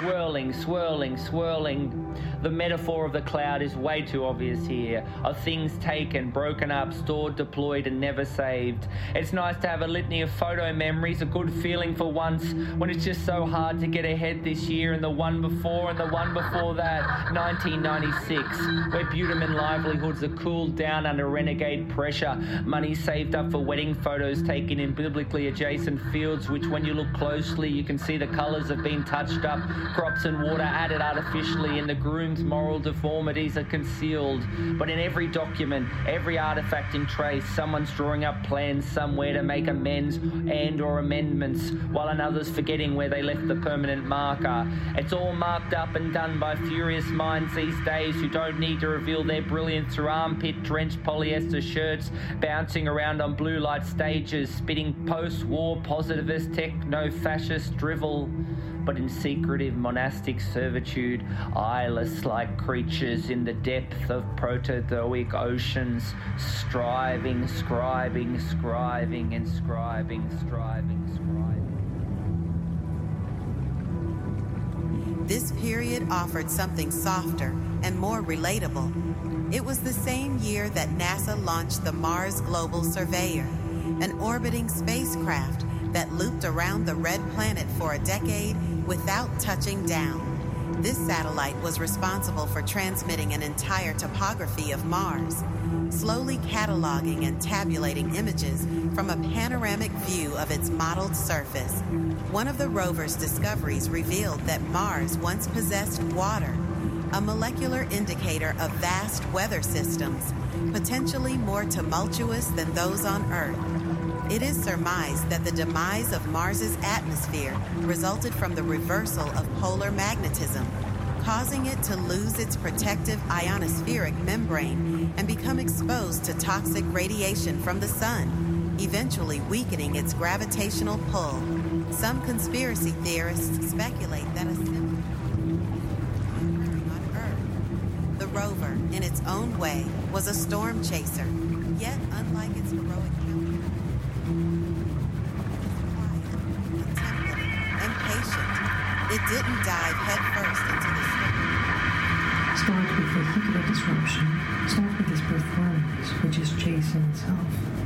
swirling, swirling, swirling. The metaphor of the cloud is way too obvious here, of things taken, broken up, stored, deployed and never saved. It's nice to have a litany of photo memories, a good feeling for once, when it's just so hard to get ahead this year and the one before and the one before that, 1996, where Buterman livelihoods are cooled down under renegade pressure, money saved up for wedding photos taken in biblically adjacent fields, which when you look closely you can see the colours have been touched up, crops and water added artificially, and the groom's moral deformities are concealed. But in every document, every artefact in trace, someone's drawing up plans somewhere to make amends and or amendments, while another's forgetting where they left the permanent marker. It's all marked up and done by furious minds these days who don't need to reveal their brilliance through armpit-drenched polyester shirts, bouncing around on blue light stages, spitting post-war positivist techno-fascist drivel, but in secretive monastic servitude, eyeless like creatures in the depth of protozoic oceans, striving, scribing, scribing, and scribing, striving, scribing. This period offered something softer and more relatable. It was the same year that NASA launched the Mars Global Surveyor, an orbiting spacecraft that looped around the red planet for a decade without touching down. This satellite was responsible for transmitting an entire topography of Mars, slowly cataloging and tabulating images from a panoramic view of its modeled surface. One of the rover's discoveries revealed that Mars once possessed water, a molecular indicator of vast weather systems, potentially more tumultuous than those on Earth. It is surmised that the demise of Mars's atmosphere resulted from the reversal of polar magnetism, causing it to lose its protective ionospheric membrane and become exposed to toxic radiation from the sun, eventually weakening its gravitational pull. Some conspiracy theorists speculate that a similar on Earth. The rover, in its own way, was a storm chaser, yet unlike its heroic it didn't dive headfirst into the storm. Start with vehicular disruption. Start with his performance, which is chasing itself.